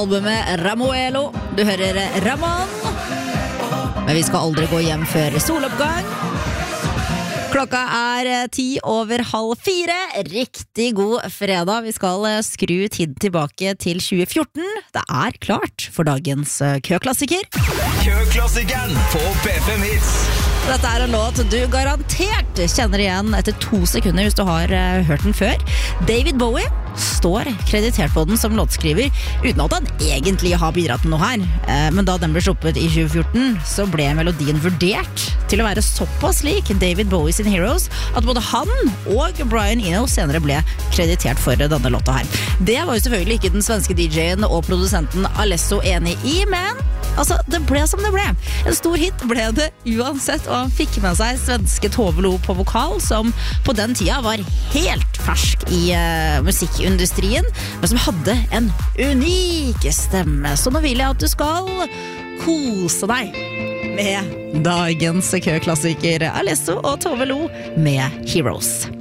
Albumet Ramuelo. Du hører Ramon. Men vi skal aldri gå hjem før soloppgang. Klokka er 3:10. Riktig god fredag. Vi skal skru tiden tilbake til 2014. Det er klart for dagens køklassiker. Køklassikeren på P5 Hits. Dette er en låt du garantert kjenner igjen etter 2 sekunder hvis du har hørt den før. David Bowie står kreditert på den som låtskriver, uten at han egentlig har bidratt med noe her. Men da den ble sluppet i 2014, så ble melodien vurdert til å være såpass lik David Bowie sin Heroes, at både han og Brian Eno senere ble kreditert for denne låta her. Det var jo selvfølgelig ikke den svenske DJ-en og produsenten Alesso enig i, men altså, det ble som det ble. En stor hit ble det uansett, og han fikk med seg svenske Tove Lo på vokal, som på den tida var helt fersk i musikkindustrien, men som hadde en unik stemme. Så nå vil jeg at du skal kose deg med dagens køklassiker Alesso og Tove Lo med Heroes.